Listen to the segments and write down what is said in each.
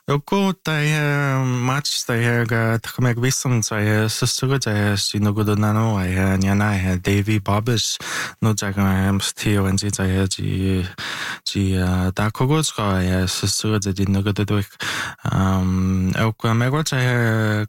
Joku tai match tai ga thamek visum tai susuga tai sinogudo nano ai nyana ai Davy Bobbish no jaga mstio anji tai ji da kogos ga ai susuga de nogudo do joku mego tai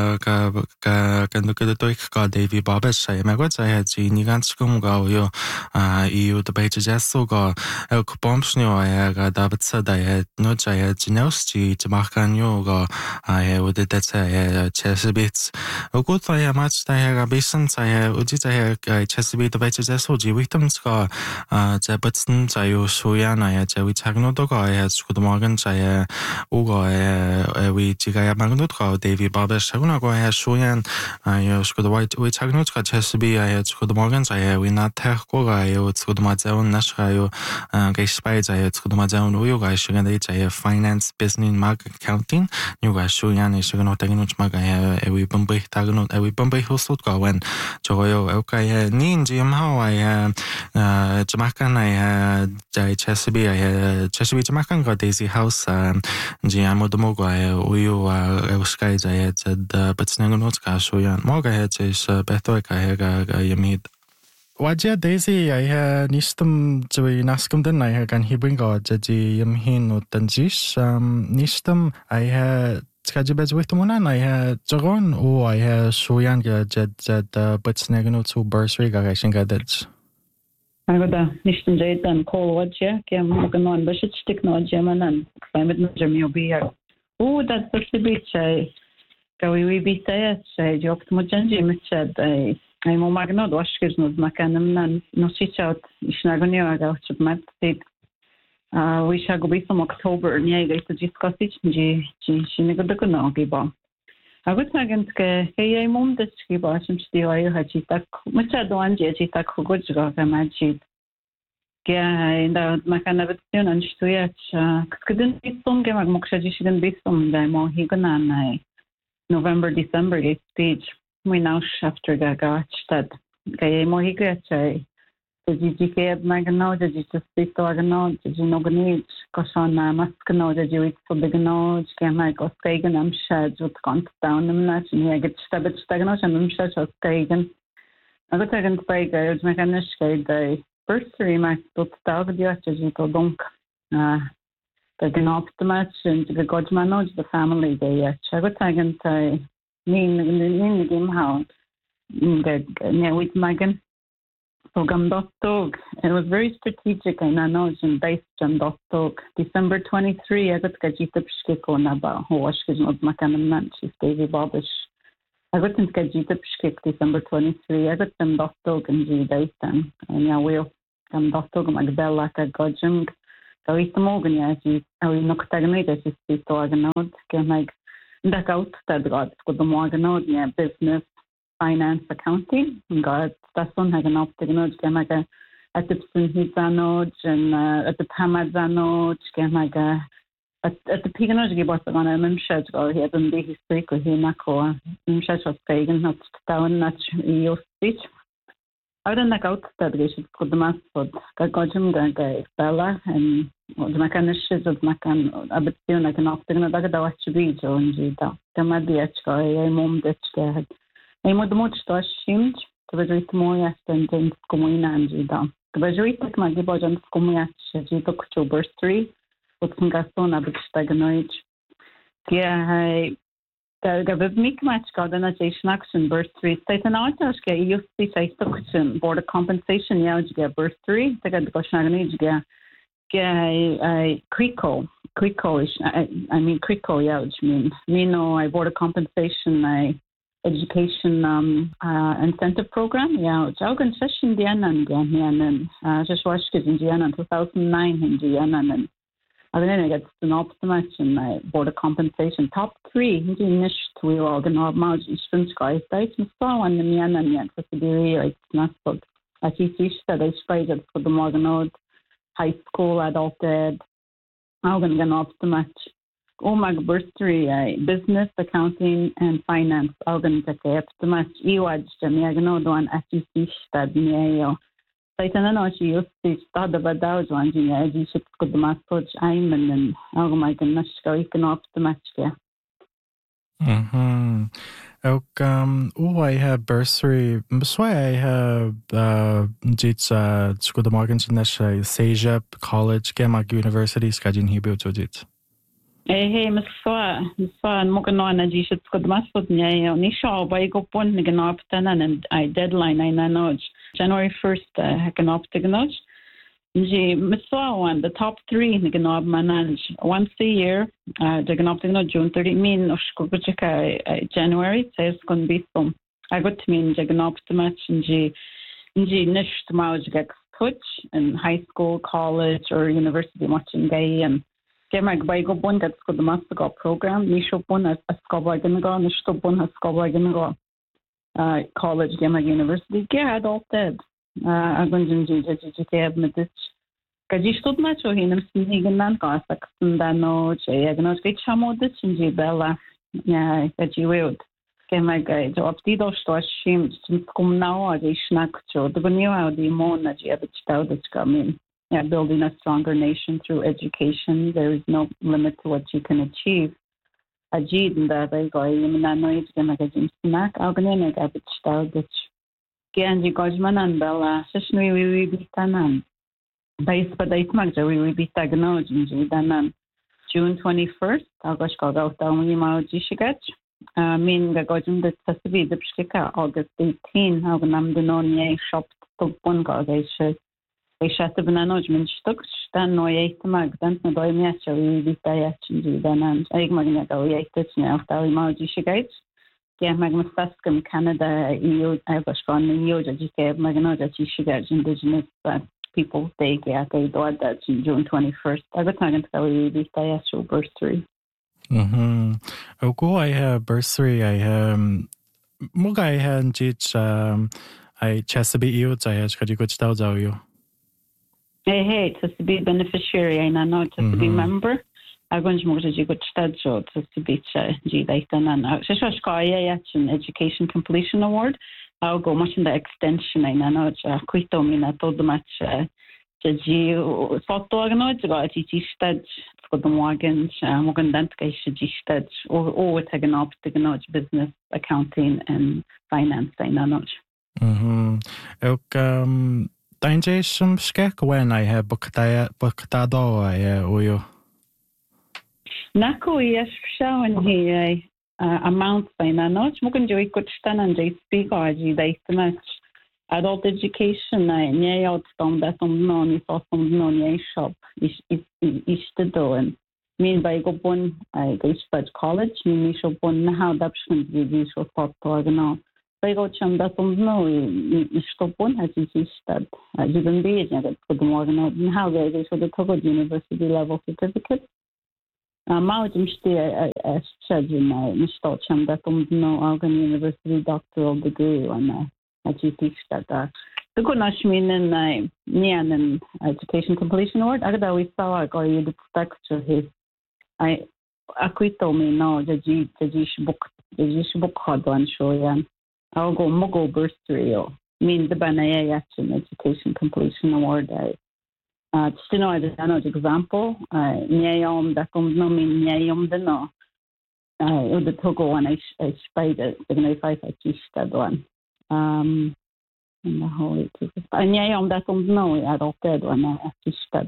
ga nogudo do ga Davy Bobbish ai mego tai ji niganskum ga yo EU de beje jesso ga joku bombsnio ai ga David sadai no tai jinosti machen yoga I would that's a Chesapeake. A good I match I have a basin I would it I Chesapeake the better as so victims got Jebutson I use Suyan I had we tagno dog I had good morgan I Ugo we Jigaya Magnut Davy Bobbish Saguna go ahead Suyan I use good white we tagnot got Chesapeake I had good morgans I we not tech go I would good Mazel Nashayo Gay Spides I had good Mazel Uyoga I should I finance business accounting nuga shuyan isugno tagnut maga ewi bombay tagnut ewi bombay hostot gawen joyo okay nin jim how I jamakan I Chesapeake I Chesapeake jamakan ga Daisy House jam modomogo uyu sky I the but snangot ga shuyan moga is beto ga yamid Wajia Daisy I nistum jui naskum den I gan hibringo jadi yamhin o tanjis nistum I skajibez witumunan I jogon o I shuyan ga jed but snagno to bursary ga shinga dat Agora, nistum jaitan call wajia ke moganon bashit stick no jamanan climate no jamio biya o that percibit say gawi bi say jokt mo janji mitched I'm magno doshkes no makanam no sit out isnagonio aga chupmat state we shall go be from October nie ga to discuss it ji shinigo de no giba agut magent ke hey mum de giba sim sti ay hachi tak matcha do anje ji tak go ga machi ke inda makana vetsion an stuya skeden bisum ge mag moksha ji shiden bisum da mo higana nai November December stage we now after the that kay mo higret say the GK magno the just speak to agno the no gni kosan maskno the juit so begno can I go skagen am shed with count down them not ni get stabit stagno am shed so skagen I got taken by guys mechanisch the bursary my tot tag the to donc the gnop the match and the godman the family they I got taken in the game how with Megan so Dog. It was very strategic and I know it's based on Dog. December 23 I got Gajita Pshkiko Naba who was not Makanam she's Davy Bobbish I got in Gajita Pshkik December 23 I got them Dog and G Dayton and I will come Dog Magdella Gojum so it's the Morgan yes I will not tagnate as you speak to Aganod can like that out that got good the Morgan yeah business finance accounting got that's one had an optical can like a at the Hinzano and at the Tamazano can like a at the Piganogy was on a memshed or he had been his speak or he nako memshed was pagan not down not your speech I don't like out that they should put the mass for Gajum Bella and the mechanics of Macan a bit soon like an optical that I watch video and Gita there might be a mom that had a mod much to assumed to be written more yes than Comuna and Gita. The Bajuit like Magibojan Comia Gita October 3 with some Gaston a bit staganoid. Yeah, the big match organization action bursary state and outers get used to say suction border compensation yeah get bursary they got the question get Crico is I mean Crico yeah which means I border compensation I education incentive program yeah which organization Indiana and just watched it in Indiana 2009 in Indiana and I get an optimal in border compensation. Top 3, hindi nish we all the normal Eastern Sky States and so on the Mian and yet for the not so. As you see that I sprayed it for the Morgan high school adulted. I'm going to get an optimal. Oh my bursary business accounting and finance. I'm going to get optimal. EWAJ, I'm going to do an SEC study. Titan no she used to start the badao one jina ji shit ko the massage I'm and then oh my goodness go you can off the match yeah. Och I have bursary. Så I have jits skoda morgen sin Seja College Gemak University skajin hibu to jits. Hey, misfa mogen no na ji shit ko the massage nya ni shaw by go pon ni gan optan and I deadline I know January 1st hakan optan Nji miswa the top 3 ni gan manage once a year the gan optan June 30 mean oshko January says kon be some I got to mean the gan optan match nji nish mauj get touch in high school college or university watching gay and Gemag by go bun that's got the master go program nisho bun as skoba gan go nishto bun as skoba gan go college Gemag university get adult dead agunjin ji ke mit kaji stot na cho hinam snigan nan ka saksan no che agnos ke chamo de chinji bella ja kaji wild Gemag jo optido sto shim skum now a ishnak cho de bnio audi mon na ji abit stau de kamin yeah, building a stronger nation through education. There is no limit to what you can achieve. Ajid and that I go in the noise magazine snack. I'll go in a garbage style which Ganji Gojman and Bella, Sishnui we be tanan. Base but I magja we be tagnoj in Danan. June 21st, August go out down Mao Jishigach. Mean the Gojum that Sasabi the Pshika, August 18, how the Namdenonia shop to one go they should. Shut the banana stuck, stand no eight magdant, no boy match, we be dietary than and egg magna go eight now, Dally Margie Shigates. Yeah, Magmastascum, Canada, EU, Irish gone, EU, GK, Maganoja, Shigates, indigenous people, they get a dog that's in June 21st. I got time to go, we be dietary bursary. Oh, go, I have bursary, I have Mugai had jits, I Chesapeake Eels, I had good style, you. Hey, to be beneficiary, I know to be member. I'm going to move to good stud to be G. Dayton and an education completion award. I'll go much in the extension. I know it's quite dominant. I told the match to G. Photo organoid to go at G stud for the Morgans, Morgan Dentgation G stud or taken up to business, accounting, and finance. I know. Danger some skek when I have bookado I oil. Nako yes shown here amount by nanoch mugan joy could stand and they speak or they match adult education I near out from that non is also non shop is to do and mean by go bon I go to college me shop bon how adoption you so thought to I go chum that no stop one has existed. I didn't be it for the morning and how they for the Togo university level certificate. Maujim stay as surgeon Mr. Chum that no Algan University doctoral degree on I teach that the good Nashmin and Nian and education completion award. I always saw I got you the texture his I quit me no the G book hard one show yeah. I'll go Mugo bursary. Mean the Banaya Action Education Completion Award. I still know an example. Nyayom that comes no mean Nyayom the no. The Togo one I spied it. If I teach that one. In the whole Nyayom that comes no adopted one I teach that.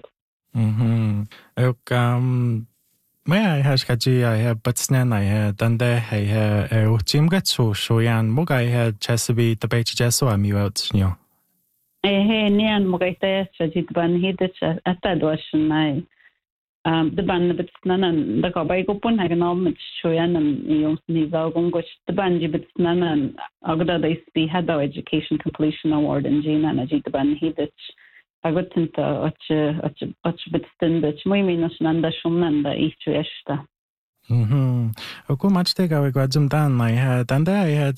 May I have Kaji, I have Butsnan, I had Dande, I had Jim Gatsu, Shoyan, Mug, I had Chesapeake, the Page Jesso, I'm you out, you know. Hey, Nian Mugate, Sajit Ban, he did at that was I the ban of Butsnan and the Kabago Pun, I can almost Shoyan and you Nival the Banji Butsnan and Agda they speak had our education completion award in Gina and Ajit Ban, he did. I got into a bit standard. My minus Nanda Shumnanda each resta. Oku much take I got them done. I had and I had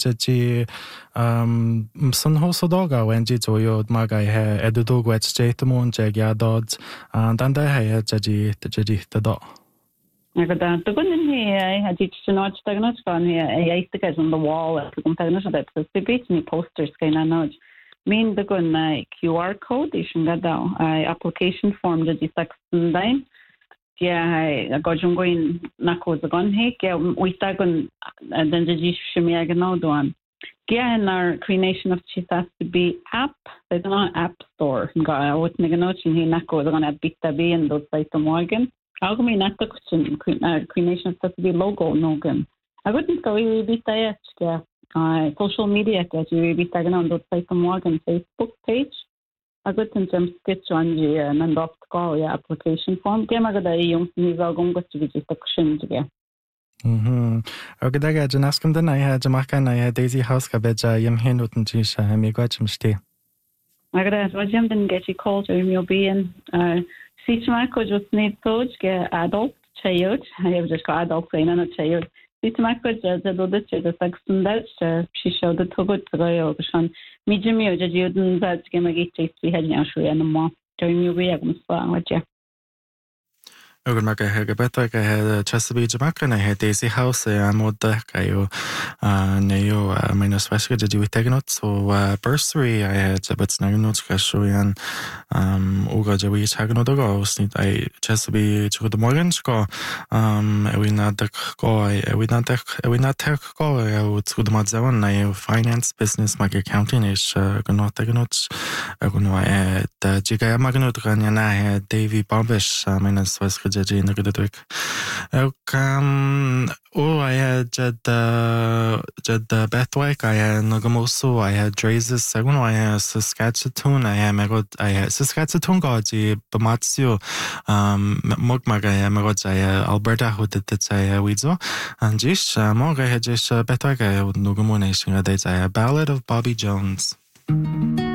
Sun Hosodoga when Jito Mag I had Edudog Wets Jatamon Jagia Dodds and I had the dog. I got that. The good in here, I had each to notch diagnosed on here. I used to get on the wall at the containers that the beach me posters kind of notch. Mean the gun QR code ishin gadaw application form the disaksundain. Yeah, go jungoin nako the gun he yeah we tagun then the jishmi agnodwan. Yeah, and our creation of cheese has to be app. There's an app store. Ga what naganochen he nako the gonna bita be and those sites morgan. Algo me nato creation has to be logo nogan. I wouldn't go bita yeah. Social media that you be tagging on those sites morgan Facebook page. I got in some sketch on the and off call yeah application form. Gemagada yung nizalgong go to be just a question to get. Ogdaga janaskam den I Jamaican I Daisy House kabeja yam hinuten jisha migwachim shti. Magada wajam den get you called or you'll be in Sichmako just need coach get adult child. I have just got adult saying on a child. Sichmako the the saxon that she showed the togut to go on medium you just you that gemagi we had yashu and more during you be what yeah. Ogun mag beto Chesapeake Jamaica na Daisy House moda kayo neo minus West did you take so bursary I had but notes kashuyan uga jawi chagno dogo snit I Chesapeake to the morgan go we not the go we not tech go to the madzawan na finance business mag accounting is gonna take notes gonna the jigaya magno ganya na Davy Bobish minus West in the good week. I had Jed Bethwick, I had Nagamoso, I had Drazes, Second, I had Saskatchewan, I had Saskatchewan Gaji, Bamatsio, Mogmaga, I had Alberta, who did it, I had Widzo, and Jish, Moga had Jish Bethwick, I had Nugamonation, I had Ballad of Bobby Jones.